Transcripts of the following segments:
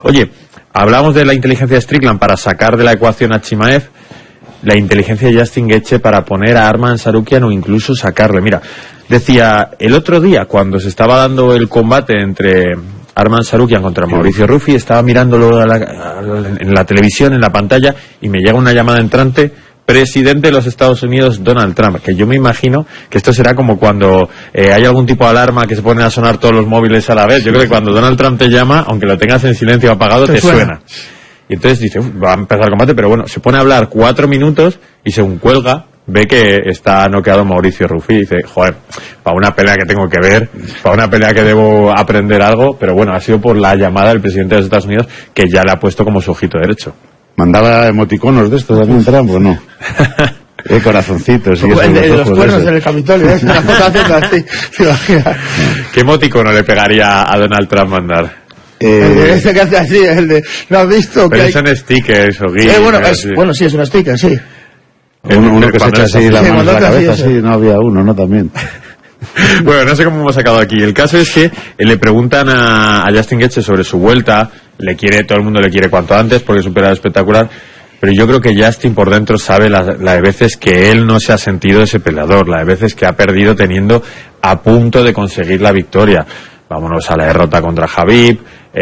Oye, hablamos de la inteligencia de Strickland para sacar de la ecuación a Chimaev, la inteligencia de Justin Gaethje para poner a Arman Tsarukyan o incluso sacarle. Mira, decía el otro día cuando se estaba dando el combate entre Arman Tsarukyan contra Mauricio Ruffi, estaba mirándolo en la televisión, en la pantalla, y me llega una llamada entrante: presidente de los Estados Unidos, Donald Trump. Que yo me imagino que esto será como cuando hay algún tipo de alarma que se ponen a sonar todos los móviles a la vez. Yo creo que cuando Donald Trump te llama, aunque lo tengas en silencio o apagado, te suena. Y entonces dice, va a empezar el combate, pero bueno, se pone a hablar 4 minutos y según cuelga, ve que está noqueado Mauricio Ruffi y dice, joder, para una pelea que tengo que ver, para una pelea que debo aprender algo, pero bueno, ha sido por la llamada del presidente de los Estados Unidos, que ya le ha puesto como su ojito derecho. ¿Mandaba emoticonos de estos también Trump o no? Corazoncitos. Y el de los cuernos en el Capitolio, ¿eh? Una foto haciendo así. ¿Qué emoticono le pegaría a Donald Trump mandar? El de ese que hace así, el de... ¿No has visto? Pero son stickers o guías. Bueno, sí, es un sticker, sí. Uno que se echa así la mano en la cabeza, sí, no había uno, ¿no? También. Bueno, no sé cómo hemos sacado aquí. El caso es que le preguntan a Justin Gaethje sobre su vuelta. Todo el mundo le quiere cuanto antes porque es un peleador espectacular. Pero yo creo que Justin por dentro sabe la de veces que él no se ha sentido ese peleador, la de veces que ha perdido teniendo a punto de conseguir la victoria. Vámonos a la derrota contra Khabib,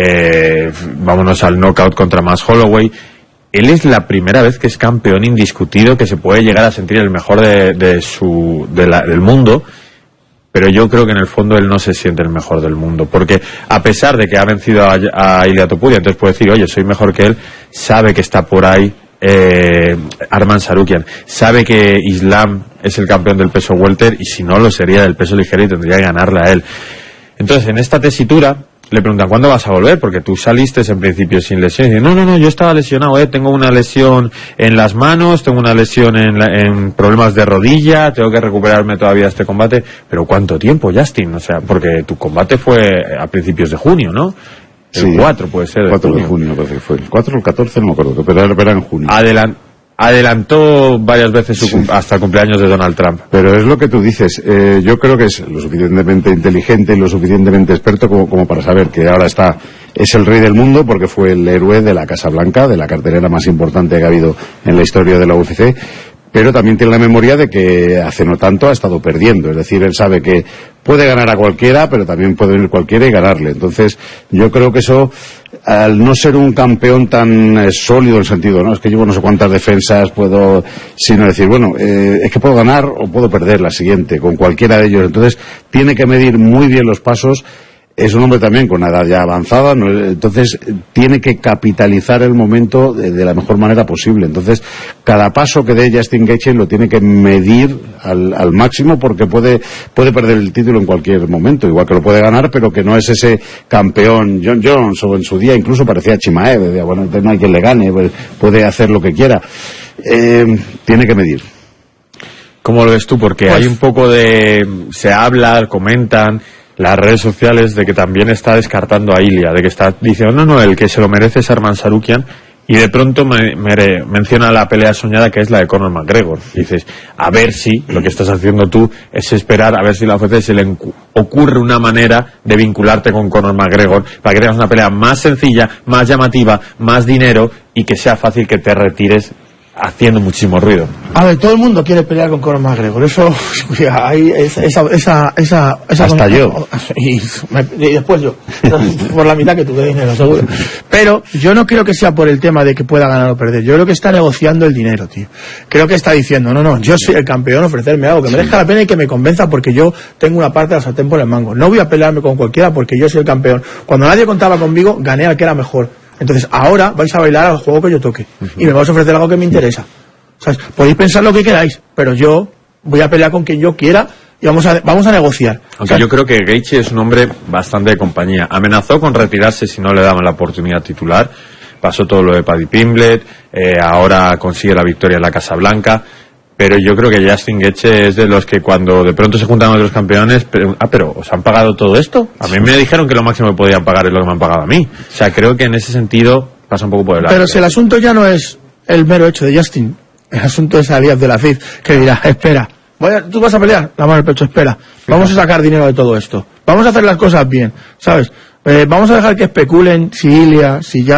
vámonos al knockout contra Max Holloway. Él es la primera vez que es campeón indiscutido, que se puede llegar a sentir el mejor del mundo, pero yo creo que en el fondo él no se siente el mejor del mundo, porque a pesar de que ha vencido a Ilia Topuria, entonces puede decir, oye, soy mejor que él, sabe que está por ahí Arman Tsarukyan, sabe que Islam es el campeón del peso welter y si no lo sería del peso ligero y tendría que ganarle a él. Entonces, en esta tesitura, le preguntan, ¿cuándo vas a volver? Porque tú saliste en principio sin lesión. Y dice, no, yo estaba lesionado, tengo una lesión en las manos, tengo una lesión en problemas de rodilla, tengo que recuperarme todavía de este combate. Pero ¿cuánto tiempo, Justin? O sea, porque tu combate fue a principios de junio, ¿no? El 4 puede ser. El 4 de junio parece que fue. El 4 o el 14, no me acuerdo, pero era en junio. Adelantó varias veces hasta el cumpleaños de Donald Trump. Pero es lo que tú dices. Yo creo que es lo suficientemente inteligente y lo suficientemente experto como para saber que ahora es el rey del mundo porque fue el héroe de la Casa Blanca, de la cartelera más importante que ha habido en la historia de la UFC. Pero también tiene la memoria de que hace no tanto ha estado perdiendo. Es decir, él sabe que puede ganar a cualquiera, pero también puede venir cualquiera y ganarle. Entonces, yo creo que eso, al no ser un campeón tan sólido en el sentido, ¿no? Es que llevo no sé cuántas defensas, sino decir, bueno, es que puedo ganar o puedo perder la siguiente, con cualquiera de ellos. Entonces, tiene que medir muy bien los pasos. Es un hombre también con una edad ya avanzada, ¿no? Entonces tiene que capitalizar el momento de la mejor manera posible. Entonces, cada paso que dé Justin Gaethje lo tiene que medir al máximo porque puede perder el título en cualquier momento, igual que lo puede ganar, pero que no es ese campeón John Jones o en su día incluso parecía Chimaev, decía, bueno, no hay quien le gane, puede hacer lo que quiera. Tiene que medir. ¿Cómo lo ves tú? Porque hay un poco se habla, comentan las redes sociales de que también está descartando a Ilia, de que está diciendo, no, el que se lo merece es Arman Tsarukyan, y de pronto menciona la pelea soñada que es la de Conor McGregor. Y dices, a ver si lo que estás haciendo tú es esperar a ver si la UFC se le ocurre una manera de vincularte con Conor McGregor para que tengas una pelea más sencilla, más llamativa, más dinero y que sea fácil que te retires haciendo muchísimo ruido. A ver, todo el mundo quiere pelear con Conor McGregor, eso, hay esa hasta yo. Y después yo, por la mitad que tú de dinero, seguro. Pero yo no creo que sea por el tema de que pueda ganar o perder, yo creo que está negociando el dinero, tío. Creo que está diciendo, no, yo soy el campeón, ofrecerme algo que merezca la pena y que me convenza porque yo tengo una parte de la sartén por el mango. No voy a pelearme con cualquiera porque yo soy el campeón. Cuando nadie contaba conmigo, gané al que era mejor. Entonces ahora vais a bailar al juego que yo toque y me vais a ofrecer algo que me interesa. ¿Sabes? Podéis pensar lo que queráis, pero yo voy a pelear con quien yo quiera y vamos a negociar. Aunque yo creo que Gaethje es un hombre bastante de compañía. Amenazó con retirarse si no le daban la oportunidad titular. Pasó todo lo de Paddy Pimblett, ahora consigue la victoria en la Casa Blanca. Pero yo creo que Justin Gaethje es de los que cuando de pronto se juntan otros campeones, pero ¿os han pagado todo esto? A mí me dijeron que lo máximo que podían pagar es lo que me han pagado a mí. O sea, creo que en ese sentido pasa un poco por el lado. Pero si el asunto ya no es el mero hecho de Justin, el asunto es Alias de la CID, que dirá, espera, tú vas a pelear, la mano al pecho, espera, vamos a sacar dinero de todo esto, vamos a hacer las cosas bien, ¿sabes? Vamos a dejar que especulen si Ilia, si ya